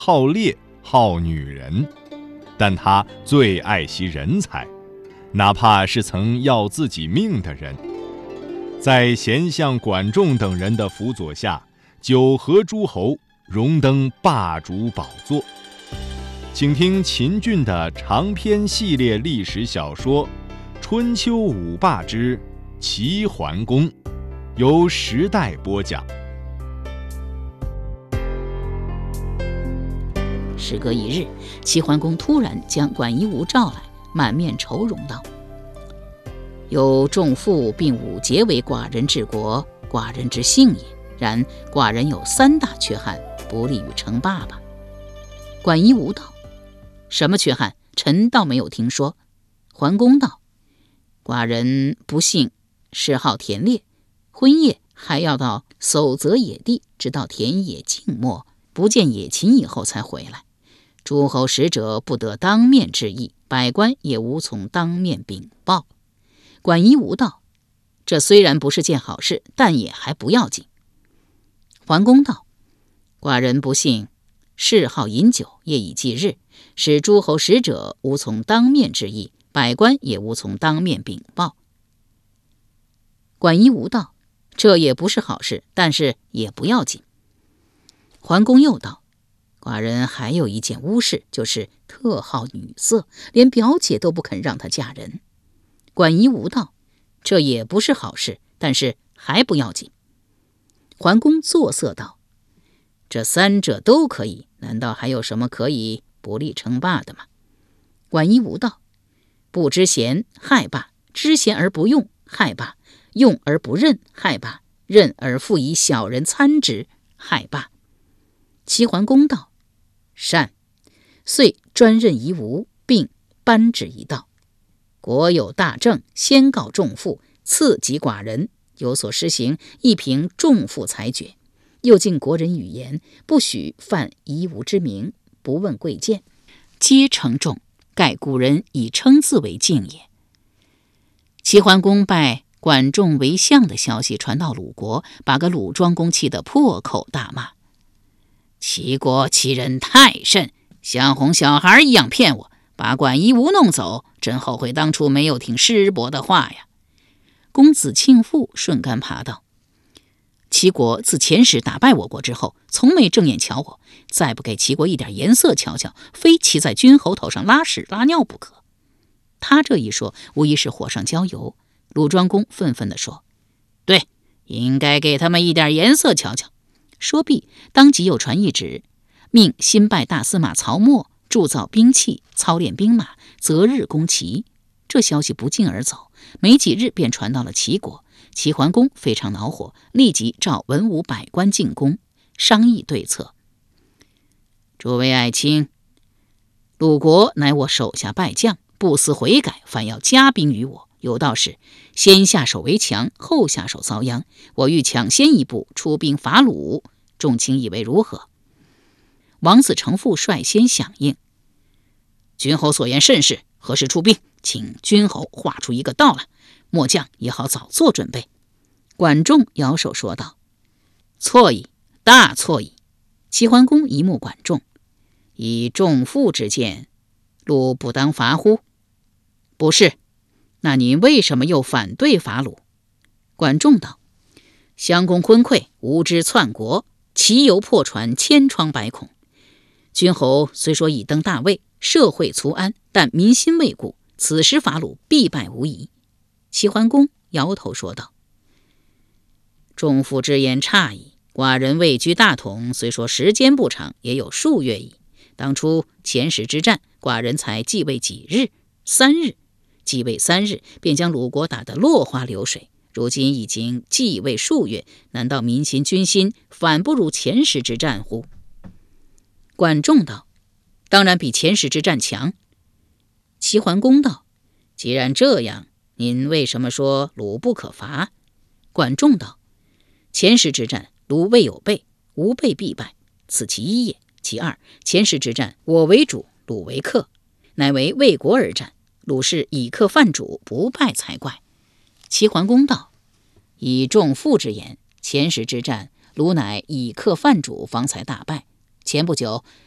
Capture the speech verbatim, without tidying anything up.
好猎，好女人，但他最爱惜人才，哪怕是曾要自己命的人。在贤相管仲等人的辅佐下，九合诸侯，荣登霸主宝座。请听秦俊的长篇系列历史小说《春秋五霸之齐桓公》，由时代播讲。 时隔一日，齐桓公突然将管夷吾召来，满面愁容道：有仲父并五节为寡人治国，寡人之幸也。然寡人有三大缺憾，不利于称霸吧。管夷吾道：什么缺憾？臣倒没有听说。桓公道：寡人不幸嗜好田猎，昏夜还要到守泽野地，直到田野静默，不见野禽以后才回来。诸侯使者不得当面致意，百官也无从当面禀报。管夷吾道：这虽然不是件好事，但也还不要紧。桓公道：寡人不幸嗜好饮酒，夜以继日，使诸侯使者无从当面致意，百官也无从当面禀报。管夷吾道：这也不是好事，但是也不要紧。桓公又道：寡人还有一件污事，就是特好女色，连表姐都不肯让她嫁人。管夷吾道：这也不是好事，但是还不要紧。桓公作色道：这三者都可以，难道还有什么可以不利称霸的吗？管夷吾道：不知贤害霸，知贤而不用害霸，用而不任害霸，任而复以小人参之害霸。齐桓公道：善。遂专任夷吾，并颁旨一道：国有大政，先告仲父，次及寡人，有所施行，亦凭仲父裁决。又敬国人语言，不许犯夷吾之名，不问贵贱，皆承重，盖古人以称字为敬也。齐桓公拜管仲为相的消息传到鲁国，把个鲁庄公气得破口大骂：齐国欺人太甚，像哄小孩一样骗我，把管夷吾弄走，真后悔当初没有听师伯的话呀。公子庆父顺杆爬道：齐国自前时打败我国之后，从没正眼瞧我，再不给齐国一点颜色瞧瞧，非骑在君侯头上拉屎拉尿不可。他这一说，无疑是火上浇油。鲁庄公愤愤地说：对，应该给他们一点颜色瞧瞧。说毕，当即又传一旨，命新拜大司马曹沫铸造兵器，操练兵马，择日攻齐。这消息不胫而走，没几日便传到了齐国。齐桓公非常恼火，立即召文武百官进宫，商议对策。诸位爱卿，鲁国乃我手下败将，不思悔改，反要加兵于我。有道是先下手为强，后下手遭殃。我欲抢先一步出兵伐鲁，众卿以为如何？王子成父率先响应：君侯所言甚是，何时出兵？请君侯画出一个道来，末将也好早做准备。管仲摇手说道：错矣，大错矣。齐桓公一目管仲：以仲父之见，鲁不当伐乎？不是。那你为什么又反对伐鲁？管仲道：襄公昏聩，无知篡国，其犹破船，千疮百孔。君侯虽说已登大位，社会粗安，但民心未固，此时伐鲁必败无疑。齐桓公摇头说道：仲父之言差矣，寡人位居大统，虽说时间不长，也有数月矣。当初前时之战，寡人才继位几日？三日。继位三日，便将鲁国打得落花流水。如今已经继位数月，难道民心军心反不如前时之战乎？管仲道：当然比前时之战强。齐桓公道：既然这样，您为什么说鲁不可伐？管仲道：前时之战，鲁未有备，无备必败，此其一也。其二，前时之战，我为主，鲁为客，乃为为国而战，鲁是以客犯主，不败才怪。齐桓公道：以仲父之言，前时之战，鲁乃以客犯主，方才大败。前不久，